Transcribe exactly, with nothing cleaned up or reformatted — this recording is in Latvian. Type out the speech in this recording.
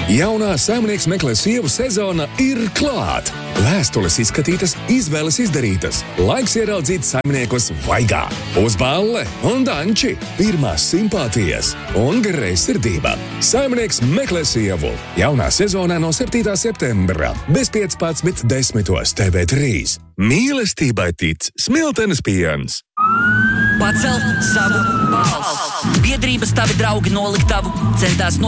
Jaunā Saimnieks meklē sievu sezona ir klāt. Vēstules izskatītas, izvēles izdarītas. Laiks ieraudzīt saimniekus vaigā. Uz balle un danči, pirmās simpātijas un greizsirdība. Saimnieks meklē sievu. Jaunā sezonā no septītā septembra bez piecpadsmit desmitos T V trīs. Mīlestībai tic Smiltenes piens. Pacel savu balsi. Biedrības tavi draugi noliktavu centās no